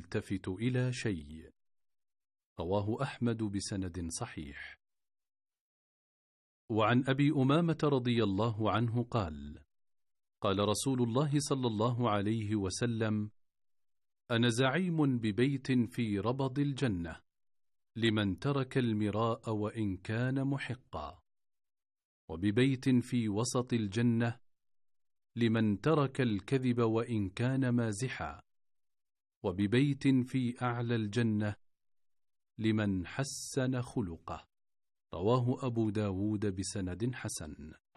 يلتفت إلى شيء. رواه أحمد بسند صحيح. وعن أبي أمامة رضي الله عنه قال: قال رسول الله صلى الله عليه وسلم: أنا زعيم ببيت في ربض الجنة لمن ترك المراء وإن كان محقا، وببيت في وسط الجنة لمن ترك الكذب وإن كان مازحا، وببيت في أعلى الجنة لمن حسن خلقه. رواه أبو داود بسند حسن.